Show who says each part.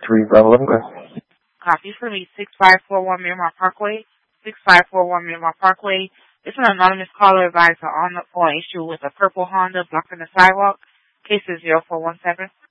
Speaker 1: Bravo Lima.
Speaker 2: Copy for me, 6541 Miramar Parkway. 6541 Miramar Parkway. It's an anonymous caller advisor on the phone issue with a purple Honda blocking the sidewalk. Case is 0417.